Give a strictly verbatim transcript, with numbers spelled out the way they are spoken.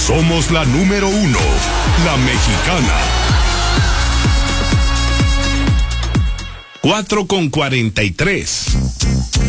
Somos la número uno, la mexicana. Cuatro con cuarenta y tres.